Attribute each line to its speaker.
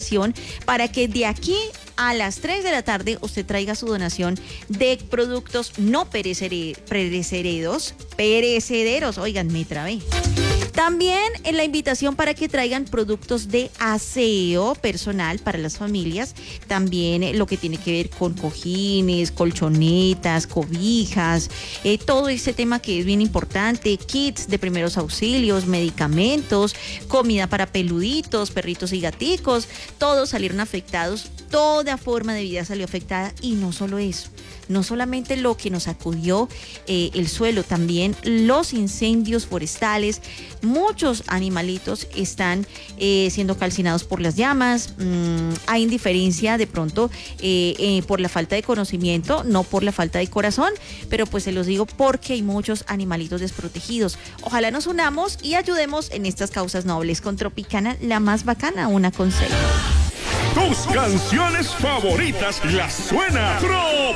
Speaker 1: invitación para que de aquí a las 3 de la tarde usted traiga su donación de productos no perecederos, oigan, me trabé. También en la invitación para que traigan productos de aseo personal para las familias, también lo que tiene que ver con cojines, colchonetas, cobijas, todo ese tema que es bien importante, kits de primeros auxilios, medicamentos, comida para peluditos, perritos y gaticos, todos salieron afectados, toda forma de vida salió afectada y no solo eso. No solamente lo que nos sacudió el suelo, también los incendios forestales. Muchos animalitos están siendo calcinados por las llamas. Hay indiferencia de pronto por la falta de conocimiento, no por la falta de corazón, pero pues se los digo porque hay muchos animalitos desprotegidos. Ojalá nos unamos y ayudemos en estas causas nobles. Con Tropicana, la más bacana, una con 6.
Speaker 2: Tus canciones favoritas las suena